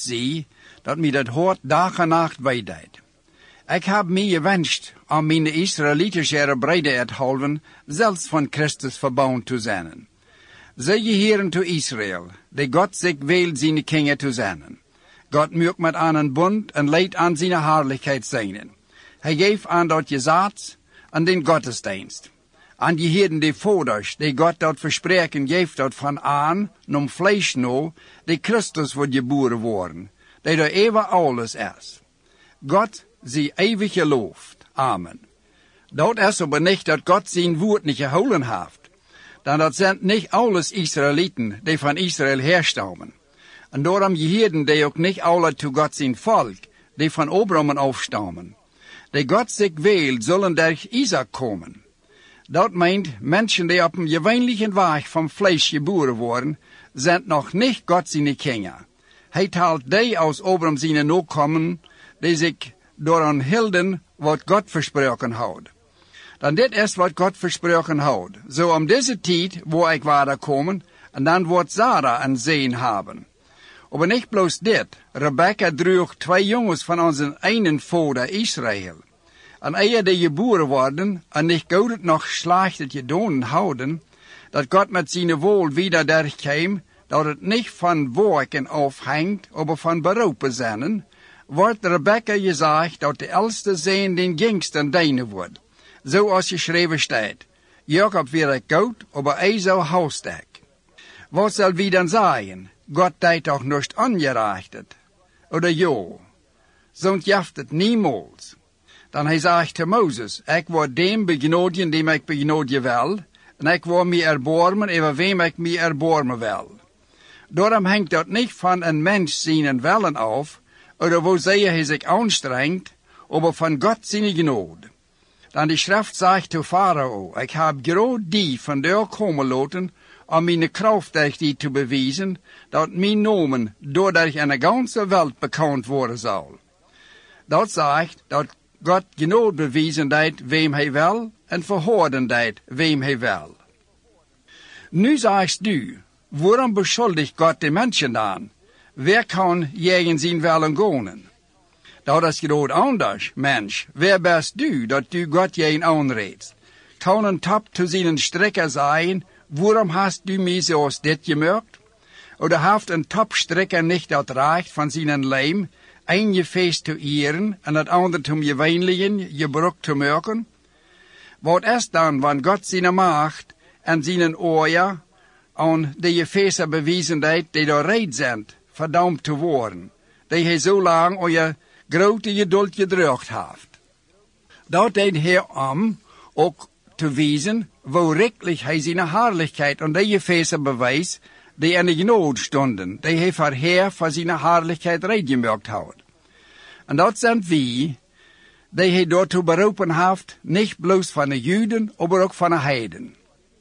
zie, dat mij dat hoort dag en nacht weideed. Ik heb mij gewenst om mijn Israëlitische breden uithouden, zelfs van Christus verbonden te zijn. Zij heren te Israël, die God zich wil zijn kinder te zijn. God maakt met aan een bund en leidt aan zijn heerlijkheid zijn. Hij geeft aan dat gezaad en den godsdienst. Aan die heren die voders, die God dat verspreken geeft dat van aan, nom vlees no, die Christus wordt geboren worden, die er eeuwig alles is. God zie eeuwig geloofd. Amen. Dat is aber niet dat God zijn woord niet gehouden heeft. Dan dat zijn niet alles Israëlieten die van Israël herstammen. En daarom gehirden die ook niet alle toe God zijn volk, die van Abraham afstammen. Die God zich wil, zullen durch Isaac komen. Dat meint, mensen die op een gewöhnlichen weg van vlees geboren worden, zijn nog niet God zijn kinderen. Hij taalt die aus Abraham zijn nakomen, die zich daaraan hielden wat God versproken had. Dan dit is wat God versproken had. Zo om deze tijd waar ik waarde komen, en dan wordt Sarah een zeen hebben. Maar niet bloos dit. Rebecca droeg 2 jongens van onze ene vader Israël. En eer die geboren worden, en niet goudet nog slechte gedaan houden, dat God met zijn wool wieder derkwam, dat het niet van werken afhangt, maar van beroepen zijn, wordt Rebecca gezegd dat de oudste zeen den jongsten deine wordt. Zoals geschreven staat. Jacob werd goud, maar Esau haustek. Wat zal wie dan zeggen? God deed toch niet ongerechtigd? Oder ja? Zo'n jaft het niemals. Dan hij zegt te Mozes, ik word dem begnodigen die ik begnodigen wil, en ik word mij erbarmen over wem ik mij erbarmen wil. Daarom hangt dat niet van een mens zijn willen af, oder wozeer hij zich aanstrengt, maar van God zijn genade. Dan de schrift zegt te Farao, ik heb gerade die vandaar komen laten, om mijn kracht durch die te bewijzen, dat mijn namen doordat in de ganze wereld bekend worden zal. Dat zegt dat God genade bewijzen deed wem hij wil, en verhoorden deed wem hij wil. Nu zegt u, waarom beschuldigt God de mensen dan? Wer kan tegen zijn willen gaan? Dat is gerade anders, mens. Wer bist du, dat du God tegen aanreedst? Kan een tap te zijn strikker zijn, waarom hast du mij zoals dit gemaakt? Oder heeft een topstrikker niet dat recht van zijn lijm, een je feest te eren en het andere om je weinlichen gebruik te maken? Wat is dan, wanneer God zijn macht en zijn oor aan de je feesten bewijzen deed, die er reed zijn, verdampt te worden, die hij zo lang aan je grote geduld gedrukt heeft. Dat deed hij om ook te wijzen, hoe rijkelijk hij zijn heerlijkheid aan die feesten bewijst, die in de genade stonden, die hij voor Heer voor zijn heerlijkheid reedgemaakt had. En dat zijn wie, die hij daartoe beroepen heeft, niet bloos van de Juden, maar ook van de heiden.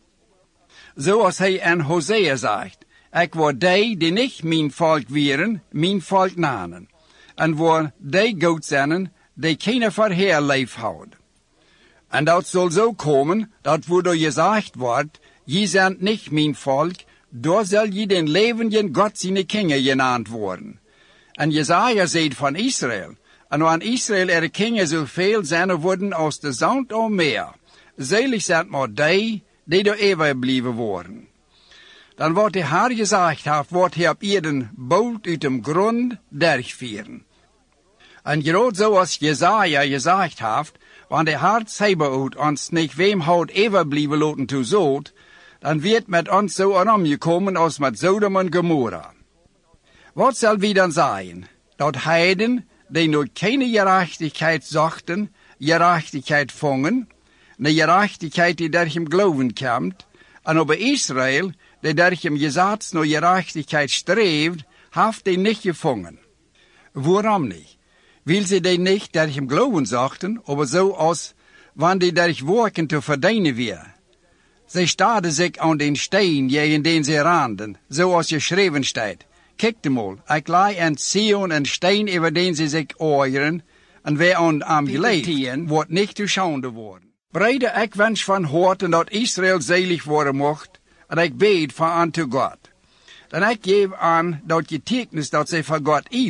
Zoals hij in Hosea zegt, ik word die niet mijn volk wieren, mijn volk nanen. En waar die goed zijn, die keine voor Heer leef houden. En dat zal zo komen, dat waardoor gezegd wordt, je zijt niet mijn volk, door zal je den levenden God zijn kinderen genaamd worden. En Jesaja zegt van Israël, en wanneer Israël er kinderen zoveel zijn worden als de zand of meer, zelig zijn maar die er eeuwig blijven worden. Dan wordt de Heer gezegd, wordt hij op ieder boot uit de grond durchvieren. En gerade zoals Jesaja gezegd heeft, wanneer de Heer Zebaoth ons niet wem houdt eeuwig blijven laten toe zout, dan wird met ons zo omgekomen als met Sodom en Gomorra. Wat zal wie dan zijn? Dat heiden, die nog keine gerechtigheid zochten, gerechtigheid vongen, een gerechtigheid die durch hem geloven komt, en over Israël, die durch hem gezats naar gerechtigheid streeft, heeft hij niet gevangen. Waarom niet? Wil ze die niet durch hem geloven zochten, aber zo als wanneer die durch werken te verdienen weer. Zij staden zich aan den steen, tegen den ze randen, zoals geschreven staat. Kijk mal, ik lei aan Sion een steen over den ze zich oeieren, en wer aan geleefd, wordt niet te schande worden. Breide, ik wens van harte dat Israël zelig worden mocht, en ik bid van unto God. Dan ik geef aan dat getekens dat zij van God